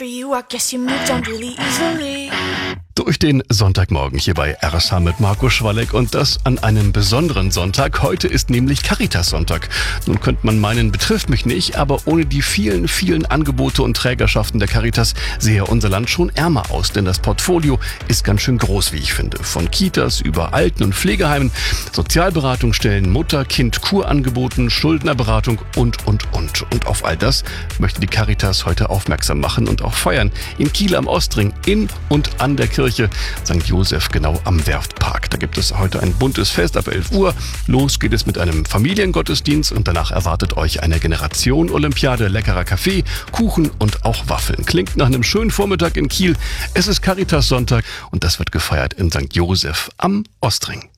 for you, I guess you moved on really easily. Durch den Sonntagmorgen hier bei RSH mit Marco Schwalek und das an einem besonderen Sonntag. Heute ist nämlich Caritas-Sonntag. Nun könnte man meinen, betrifft mich nicht, aber ohne die vielen, vielen Angebote und Trägerschaften der Caritas sehe unser Land schon ärmer aus, denn das Portfolio ist ganz schön groß, wie ich finde. Von Kitas über Alten- und Pflegeheimen, Sozialberatungsstellen, Mutter-Kind-Kurangeboten, Schuldnerberatung und. Und auf all das möchte die Caritas heute aufmerksam machen und auch feiern. In Kiel am Ostring, in und an der Kirche St. Joseph, genau am Werftpark. Da gibt es heute ein buntes Fest ab 11 Uhr. Los geht es mit einem Familiengottesdienst und danach erwartet euch eine Generation-Olympiade, leckerer Kaffee, Kuchen und auch Waffeln. Klingt nach einem schönen Vormittag in Kiel. Es ist Caritas-Sonntag und das wird gefeiert in St. Joseph am Ostring.